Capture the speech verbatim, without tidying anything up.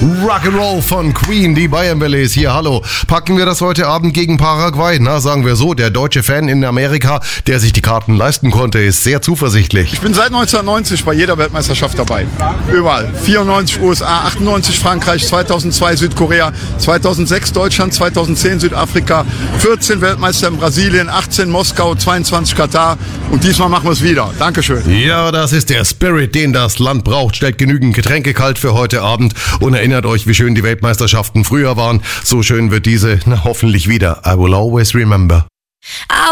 Rock'n'Roll von Queen, die Bayern-Welle ist hier, hallo. Packen wir das heute Abend gegen Paraguay? Na, sagen wir so, der deutsche Fan in Amerika, der sich die Karten leisten konnte, ist sehr zuversichtlich. Ich bin seit neunzehnhundertneunzig bei jeder Weltmeisterschaft dabei. Überall. vierundneunzig U S A, achtundneunzig Frankreich, zweitausendzwei Südkorea, zweitausendsechs Deutschland, zweitausendzehn Südafrika, vierzehn Weltmeister in Brasilien, achtzehn Moskau, zweiundzwanzig Katar und diesmal machen wir es wieder. Dankeschön. Ja, das ist der Spirit, den das Land braucht. Stellt genügend Getränke kalt für heute Abend und erinnert euch, wie schön die Weltmeisterschaften früher waren. So schön wird diese na, hoffentlich wieder. I will always remember.